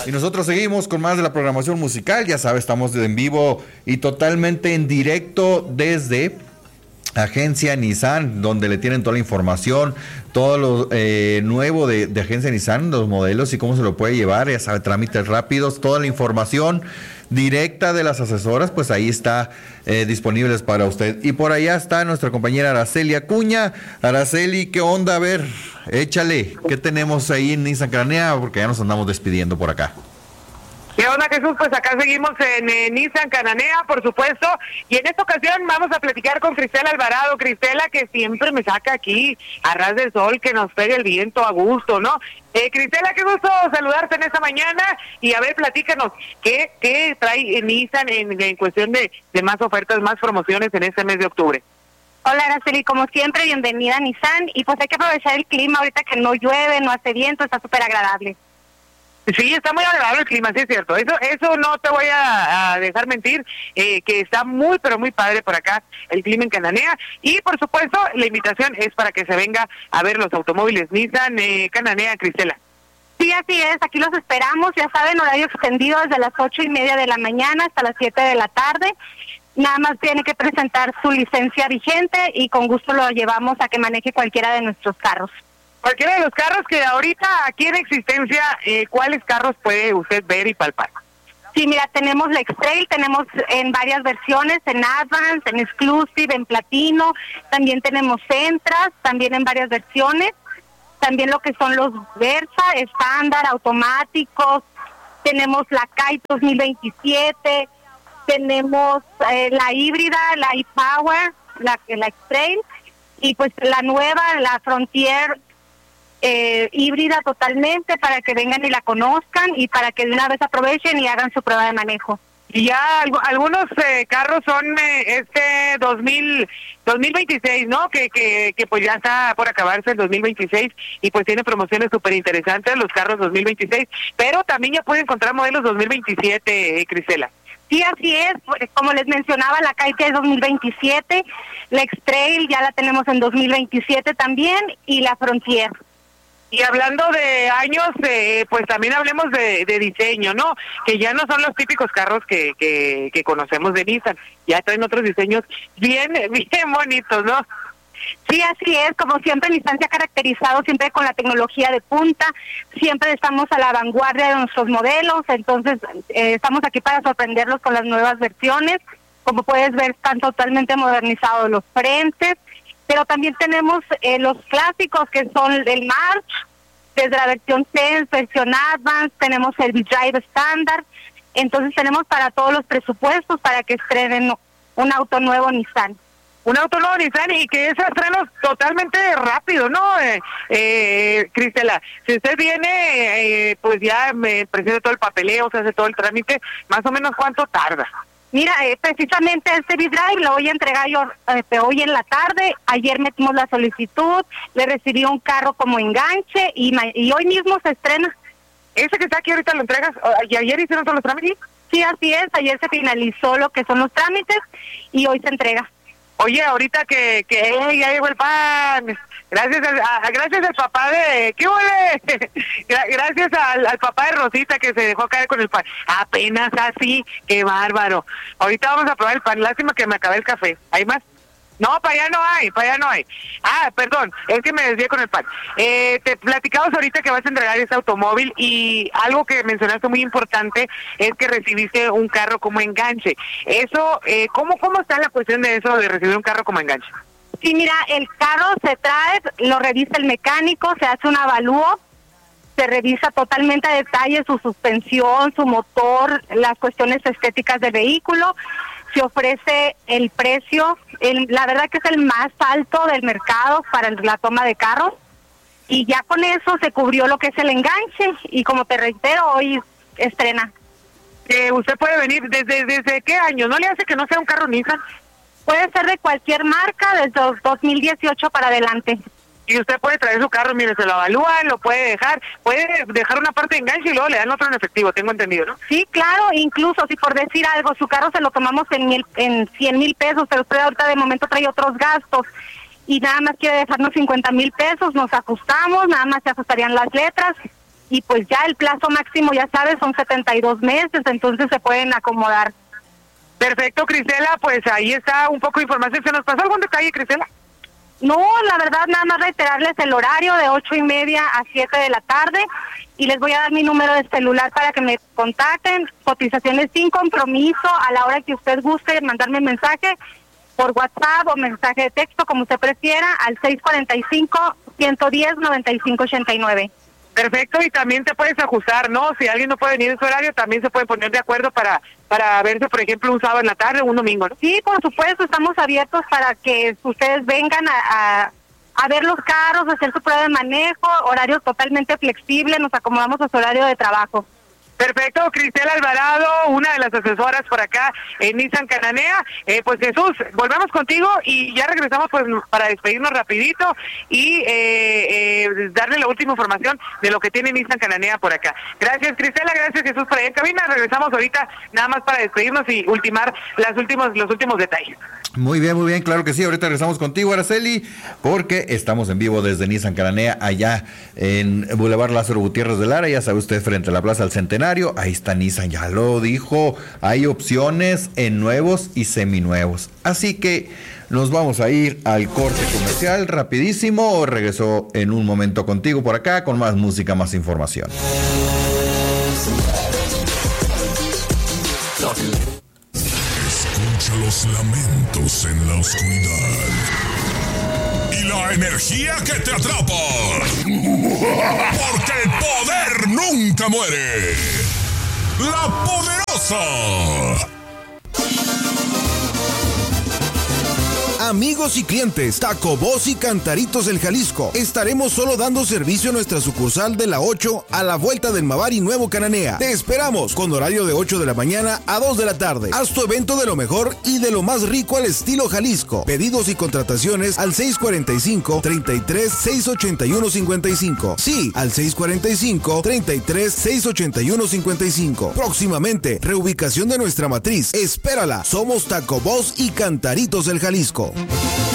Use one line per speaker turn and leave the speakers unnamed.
Y nosotros seguimos con más de la programación musical. Ya sabes, estamos en vivo y totalmente en directo desde Agencia Nissan, donde le tienen toda la información, todo lo nuevo de Agencia Nissan, los modelos y cómo se lo puede llevar, ya sabe, trámites rápidos, toda la información directa de las asesoras, pues ahí está disponibles para usted. Y por allá está nuestra compañera Araceli Acuña. Araceli, ¿qué onda? A ver, échale, ¿qué tenemos ahí en Nissan Cananea? Porque ya nos andamos despidiendo por acá.
¿Qué onda, Jesús? Pues acá seguimos en Nissan Cananea, por supuesto, y en esta ocasión vamos a platicar con Cristela Alvarado. Cristela, que siempre me saca aquí a ras del sol, que nos pegue el viento a gusto, ¿no? Cristela, qué gusto saludarte en esta mañana, y a ver, platícanos, ¿qué trae Nissan en cuestión de más ofertas, más promociones en este mes de octubre?
Hola, Araceli, como siempre, bienvenida a Nissan, y pues hay que aprovechar el clima ahorita que no llueve, no hace viento, está súper agradable.
Sí, está muy agradable el clima, sí es cierto. Eso no te voy a dejar mentir, que está muy, pero muy padre por acá el clima en Cananea. Y por supuesto, la invitación es para que se venga a ver los automóviles Nissan Cananea, Cristela.
Sí, así es, aquí los esperamos, ya saben, horario extendido desde las 8:30 de la mañana hasta las 7 de la tarde. Nada más tiene que presentar su licencia vigente y con gusto lo llevamos a que maneje cualquiera de nuestros carros.
Cualquiera de los carros que ahorita aquí en existencia, ¿cuáles carros puede usted ver y palpar?
Sí, mira, tenemos la X-Trail, tenemos en varias versiones, en Advance, en Exclusive, en Platino, también tenemos Sentras, también en varias versiones, también lo que son los Versa, estándar, automáticos, tenemos la Kite 2027, tenemos la híbrida, la e-Power, la X-Trail, y pues la nueva, la Frontier híbrida totalmente, para que vengan y la conozcan y para que de una vez aprovechen y hagan su prueba de manejo.
Y ya algunos carros son 2026, ¿no? Que pues ya está por acabarse el 2026 y pues tiene promociones súper interesantes los carros 2026, pero también ya puede encontrar modelos 2027, Cristela.
Sí, así es, como les mencionaba, la Kite es 2027, la X-Trail ya la tenemos en 2027 también, y la Frontier.
Y hablando de años, pues también hablemos de diseño, ¿no? Que ya no son los típicos carros que conocemos de Nissan, ya traen otros diseños bien bonitos, ¿no?
Sí, así es, como siempre Nissan se ha caracterizado siempre con la tecnología de punta, siempre estamos a la vanguardia de nuestros modelos, entonces estamos aquí para sorprenderlos con las nuevas versiones. Como puedes ver, están totalmente modernizados los frentes, pero también tenemos los clásicos que son el March, desde la versión Sense, versión Advance, tenemos el V-Drive estándar, entonces tenemos para todos los presupuestos para que estrenen un auto nuevo Nissan.
Un auto nuevo Nissan y que es estreno totalmente rápido, ¿no? Cristela, si usted viene, pues ya me presenta todo el papeleo, se hace todo el trámite, más o menos ¿cuánto tarda?
Mira, precisamente este V-Drive lo voy a entregar yo hoy en la tarde. Ayer metimos la solicitud, le recibí un carro como enganche y hoy mismo se estrena.
¿Ese que está aquí ahorita lo entregas? ¿Y ayer hicieron todos los trámites?
Sí, así es, ayer se finalizó lo que son los trámites y hoy se entrega.
Oye, ahorita que ya llegó el pan, gracias al papá de... ¿Qué huele? Gracias al papá de Rosita que se dejó caer con el pan. Apenas así, qué bárbaro. Ahorita vamos a probar el pan, lástima que me acabé el café. ¿Hay más? No, para allá no hay. Ah, perdón, es que me desvié con el pan. Te platicamos ahorita que vas a entregar este automóvil y algo que mencionaste muy importante es que recibiste un carro como enganche. Eso, ¿cómo está la cuestión de eso, de recibir un carro como enganche?
Sí, mira, el carro se trae, lo revisa el mecánico, se hace un avalúo, se revisa totalmente a detalle su suspensión, su motor, las cuestiones estéticas del vehículo. Se ofrece el precio, la verdad que es el más alto del mercado para la toma de carros, y ya con eso se cubrió lo que es el enganche, y como te reitero, hoy estrena.
Usted puede venir desde qué año, ¿no le hace que no sea un carro Nissan?
Puede ser de cualquier marca, desde 2018 para adelante.
Y usted puede traer su carro, mire, se lo evalúan, lo puede dejar una parte de enganche y luego le dan otro en efectivo, tengo entendido, ¿no?
Sí, claro, incluso si por decir algo, su carro se lo tomamos en 100,000 pesos, pero usted ahorita de momento trae otros gastos y nada más quiere dejarnos 50,000 pesos, nos ajustamos, nada más se ajustarían las letras y pues ya el plazo máximo, ya sabes, son 72 meses, entonces se pueden acomodar.
Perfecto, Crisela, pues ahí está un poco de información. ¿Se nos pasó algún detalle, Crisela?
No, la verdad, nada más reiterarles el horario de 8:30 a 7 de la tarde, y les voy a dar mi número de celular para que me contacten. Cotizaciones sin compromiso, a la hora que usted guste mandarme mensaje por WhatsApp o mensaje de texto, como usted prefiera, al 645-110-9589.
Perfecto, y también te puedes ajustar, ¿no? Si alguien no puede venir en su horario, también se puede poner de acuerdo para verse, por ejemplo, un sábado en la tarde o un domingo, ¿no?
Sí, por supuesto, estamos abiertos para que ustedes vengan a ver los carros, a hacer su prueba de manejo, horarios totalmente flexibles, nos acomodamos a su horario de trabajo.
Perfecto, Crisela Alvarado, una de las asesoras por acá en Nissan Cananea. Pues Jesús, volvemos contigo y ya regresamos pues para despedirnos rapidito y darle la última información de lo que tiene Nissan Cananea por acá. Gracias, Crisela, gracias, Jesús, por ahí en cabina. Regresamos ahorita nada más para despedirnos y ultimar los últimos detalles.
Muy bien, claro que sí. Ahorita regresamos contigo, Araceli, porque estamos en vivo desde Nissan Cananea, allá en Boulevard Lázaro Gutiérrez de Lara, ya sabe usted, frente a la Plaza del Centenario. Ahí está Nissan, ya lo dijo, hay opciones en nuevos y seminuevos. Así que nos vamos a ir al corte comercial rapidísimo. Regreso en un momento contigo por acá con más música, más información.
Escucha los lamentos en la oscuridad y la energía que te atrapa, porque el poder nunca muere. La Poderosa.
Amigos y clientes, Taco Boss y Cantaritos del Jalisco. Estaremos solo dando servicio a nuestra sucursal de la 8 a la vuelta del Mavari Nuevo Cananea. Te esperamos con horario de 8 de la mañana a 2 de la tarde. Haz tu evento de lo mejor y de lo más rico al estilo Jalisco. Pedidos y contrataciones al 645-33-681-55. Sí, al 645-33-681-55. Próximamente, reubicación de nuestra matriz. Espérala. Somos Taco Boss y Cantaritos del Jalisco.